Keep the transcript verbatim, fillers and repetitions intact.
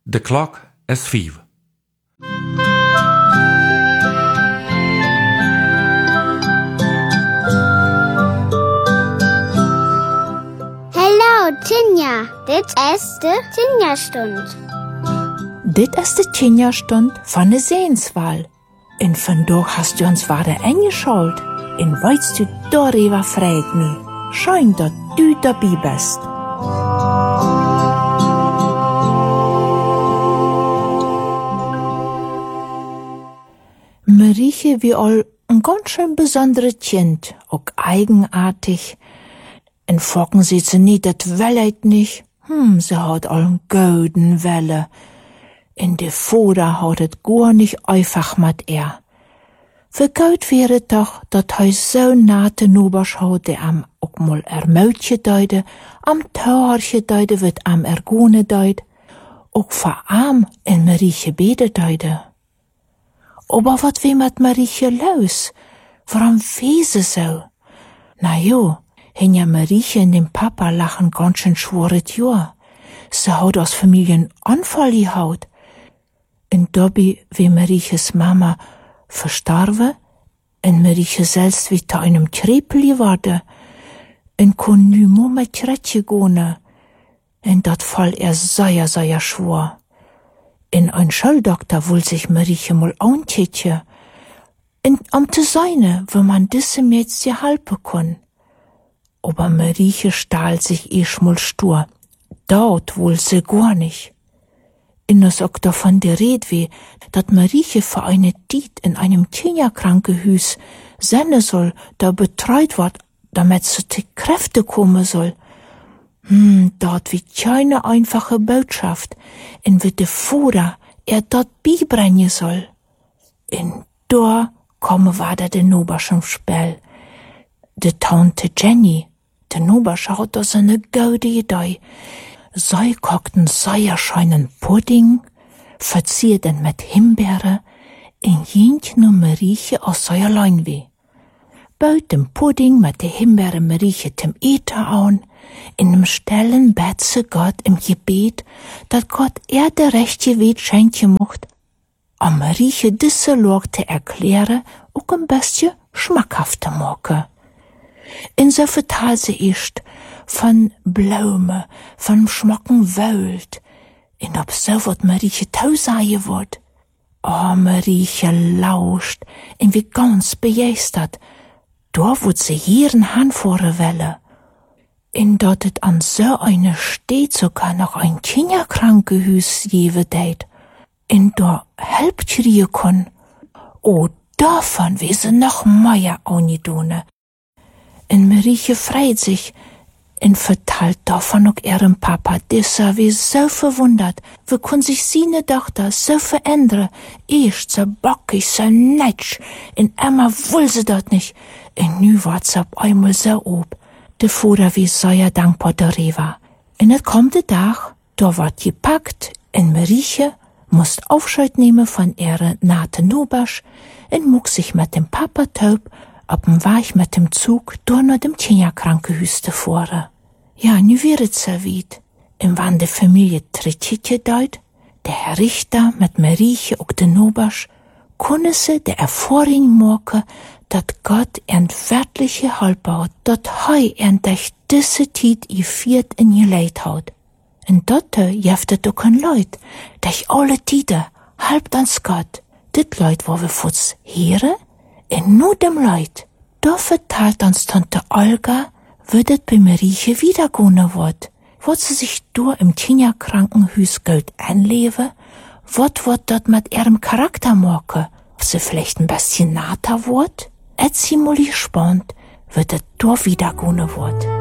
De klok is vijf. Hallo Tinja, dit is de Tinja-stund. Dit is de Tinja-stund van de Seenswal. En vandaag hast du ons wieder eingeschaltet. En weißt du, darüber freut mich. Schön, dass du dabei bist. Marieche wie all ein ganz schön besonderes Kind, auch eigenartig. En Focken sieht sie nie, dat wellet nicht. Hm, sie hat all ein golden Welle. In de Vater hat et gar nicht einfach mit er. Für gut wäre doch, dat he so nah tenubers hat, der am auch mal er Mautje deide, am Tauerche deide, wird am Ergone deid, auch vor arm in Marieche bede deide. Aber wat wie mit Marieche los? Warum wese so? Na jo, hin ja Marieche und dem Papa lachen ganz schön schworet Jahr. Sie hat aus Familien Anfall gehaut. Und dabei wie Marieches Mama verstarven und Marieche selbst wie zu einem Krepel geworden und kon nu mo mit Kretje gone. Und dat fall er sehr, sehr schwor. In ein Schulddoktor will sich Marieche mal antätje. Und am zu seine, wo man disse jetzt ja halten kann. Aber Marieche stahl sich isch mal stur. Dort wohl sie gar nicht. In das auch davon die Red wie, dat Marieche für eine Diet in einem Tinja-Krankenhus sende soll, da betreut wird, damit sie die Kräfte kommen soll. Hm, dort wie keine einfache Botschaft, in wie de Vater er dort beibringen soll. In da komme weiter de Nobersch im Spiel. De Tante Jenny, de Nobersch hat da so eine gute Idee. Sie kochten säuerscheinen Pudding, verzierten mit Himbeere, in jent nur Marieche aus Säuerlein weh. Baut dem Pudding mit de Himbeere Marieche zum Eter an, in dem Stellen bet sie Gott im Gebet, dat Gott er de rechte Weg schenken mocht, am Marieche disse Lorte erkläre, auch ein bisschen schmackhafter moke. In so vertal sie ischt, von Blume, von schmocken Welt, in ob so wat Marieche tausaie wort. Oh, Marieche lauscht, in wie ganz begeistert, da wot sie hieren han vore Welle. In dat et an so eine steht sogar noch ein Kinderkrankenhus jewe deit, in da helpt schrie kon. Oh, davon wese noch mehr onidone. In Marieche freit sich, in verteilt davon auch ihrem Papa, dieser wie so verwundert, wie kun sich seine Tochter so verändern, erst so bockig, so netsch, in Emma will sie dort nicht, in nu ward sie auf einmal so ob, de Vater wie sehr dankbar darüber. In et kommt der Tag, da ward gepackt, in Marieche musst Aufscheid nehmen von ihrer Nate Nobersch, und muck sich mit dem Papa taub, ab'n war ich mit dem Zug durch nach dem Tinja-Krankenhus davor. Ja, nu wäre es so weit. Im wann de Familie Trititje deut, der Herr Richter mit Marieche und de Nobersch, kunne se de Erfahrung machen, dat Gott ein wertliche Halber hat, dat hei ein durch diese Zeit geführt in ihr Leid hat. Und dort jeftet auch kein Leut, durch alle Tider, halbt ans Gott. Dit Leut, wo wir futz hören, in nur dem Leid, da verteilt uns Tante Olga, würdet bei Marieche wieder gone wird. Wird sie sich durch im Tinja-Krankenhus Geld einleben? Wat wird dort mit ihrem Charakter machen? Ob sie vielleicht ein bisschen nater wird? Et sie mal gespannt, würdet da wieder gone wird.